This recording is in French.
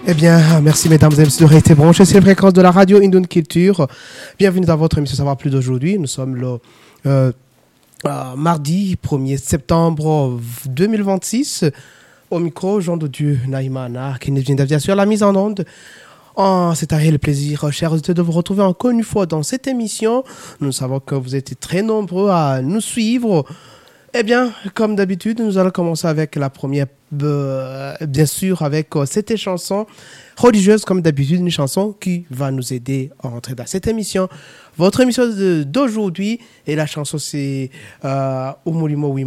Eh bien, merci mesdames et messieurs d'avoir été branchés sur les fréquences de la radio Indon Culture. Bienvenue dans votre émission Savoir Plus d'aujourd'hui. Nous sommes le mardi 1er septembre 2026. Au micro, Jean de Dieu Naïmana, qui nous vient d'avier sur la mise en onde. C'est un réel plaisir, chers auditeurs, de vous retrouver encore une fois dans cette émission. Nous savons que vous êtes très nombreux à nous suivre. Eh bien, comme d'habitude, nous allons commencer avec la première, bien sûr, avec cette chanson religieuse, comme d'habitude, une chanson qui va nous aider à entrer dans cette émission. Votre émission d'aujourd'hui, et la chanson c'est Umulimo